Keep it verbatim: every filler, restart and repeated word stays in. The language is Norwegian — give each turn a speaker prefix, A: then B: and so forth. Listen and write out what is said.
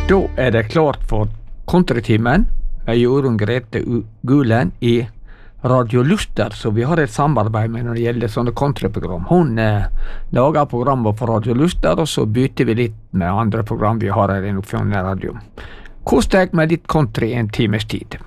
A: Da er det klart for Kontratimen med Jorunn Grete Gulen i Radio Luster, så vi har et samarbeid med når det gjelder sånne kontraprogram. Hun eh, lager programmer for Radio Luster, og så bytter vi litt med andre program vi har her i Nordfjord Radio. Kos deg med litt country i en times tid.